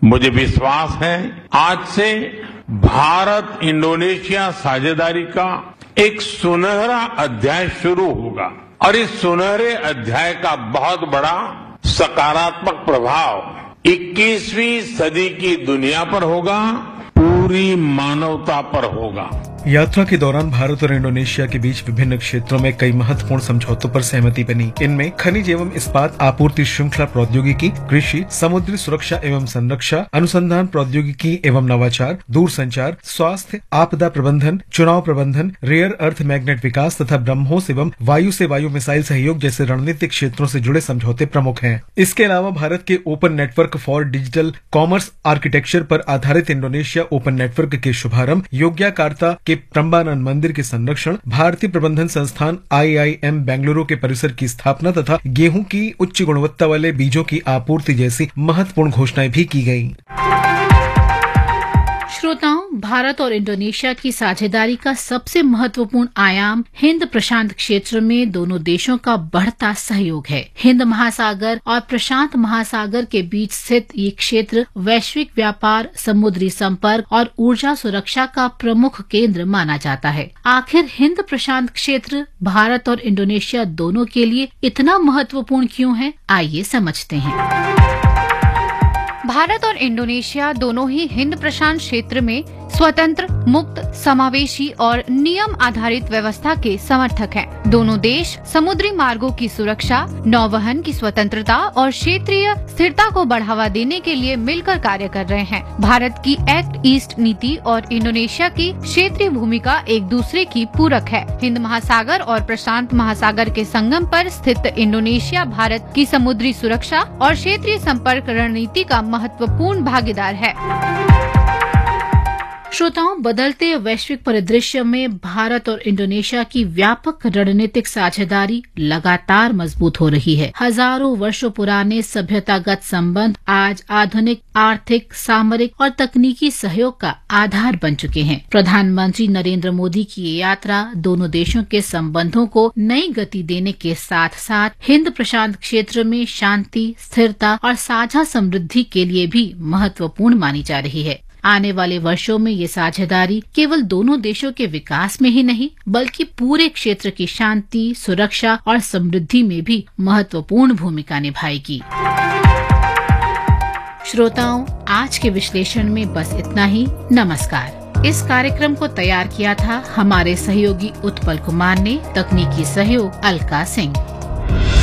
मुझे विश्वास है आज से भारत इंडोनेशिया साझेदारी का एक सुनहरा अध्याय शुरू होगा और इस सुनहरे अध्याय का बहुत बड़ा सकारात्मक प्रभाव 21वीं सदी की दुनिया पर होगा, पूरी मानवता पर होगा। यात्रा के दौरान भारत और इंडोनेशिया के बीच विभिन्न क्षेत्रों में कई महत्वपूर्ण समझौतों पर सहमति बनी। इनमें खनिज एवं इस्पात आपूर्ति श्रृंखला प्रौद्योगिकी, कृषि, समुद्री सुरक्षा एवं संरक्षा, अनुसंधान प्रौद्योगिकी एवं नवाचार, दूरसंचार, स्वास्थ्य, आपदा प्रबंधन, चुनाव प्रबंधन, रेयर अर्थ मैग्नेट विकास तथा ब्रह्मोस एवं वायु से वायु मिसाइल सहयोग जैसे रणनीतिक क्षेत्रों से जुड़े समझौते प्रमुख हैं। इसके अलावा भारत के open network for digital commerce architecture पर आधारित इंडोनेशिया ओपन नेटवर्क के शुभारंभ, योग्याकार्ता के प्रम्बानंद मंदिर के संरक्षण, भारतीय प्रबंधन संस्थान IIM बेंगलुरु के परिसर की स्थापना तथा गेहूं की उच्च गुणवत्ता वाले बीजों की आपूर्ति जैसी महत्वपूर्ण घोषणाएं भी की गयी। श्रोताओं, भारत और इंडोनेशिया की साझेदारी का सबसे महत्वपूर्ण आयाम हिंद प्रशांत क्षेत्र में दोनों देशों का बढ़ता सहयोग है। हिंद महासागर और प्रशांत महासागर के बीच स्थित ये क्षेत्र वैश्विक व्यापार, समुद्री संपर्क और ऊर्जा सुरक्षा का प्रमुख केंद्र माना जाता है। आखिर हिंद प्रशांत क्षेत्र भारत और इंडोनेशिया दोनों के लिए इतना महत्वपूर्ण क्यों है, आइए समझते हैं। भारत और इंडोनेशिया दोनों ही हिंद प्रशांत क्षेत्र में स्वतंत्र, मुक्त, समावेशी और नियम आधारित व्यवस्था के समर्थक हैं। दोनों देश समुद्री मार्गों की सुरक्षा, नौवहन की स्वतंत्रता और क्षेत्रीय स्थिरता को बढ़ावा देने के लिए मिलकर कार्य कर रहे हैं। भारत की एक्ट ईस्ट नीति और इंडोनेशिया की क्षेत्रीय भूमिका एक दूसरे की पूरक है। हिंद महासागर और प्रशांत महासागर के संगम पर स्थित इंडोनेशिया भारत की समुद्री सुरक्षा और क्षेत्रीय संपर्क रणनीति का महत्वपूर्ण भागीदार है। श्रोताओं, बदलते वैश्विक परिदृश्य में भारत और इंडोनेशिया की व्यापक रणनीतिक साझेदारी लगातार मजबूत हो रही है। हजारों वर्षों पुराने सभ्यतागत संबंध आज आधुनिक आर्थिक, सामरिक और तकनीकी सहयोग का आधार बन चुके हैं। प्रधानमंत्री नरेंद्र मोदी की ये यात्रा दोनों देशों के संबंधों को नई गति देने के साथ साथ हिंद प्रशांत क्षेत्र में शांति, स्थिरता और साझा समृद्धि के लिए भी महत्वपूर्ण मानी जा रही है। आने वाले वर्षों में ये साझेदारी केवल दोनों देशों के विकास में ही नहीं, बल्कि पूरे क्षेत्र की शांति, सुरक्षा और समृद्धि में भी महत्वपूर्ण भूमिका निभाएगी। श्रोताओं, आज के विश्लेषण में बस इतना ही। नमस्कार। इस कार्यक्रम को तैयार किया था हमारे सहयोगी उत्पल कुमार ने, तकनीकी सहयोग अलका सिंह।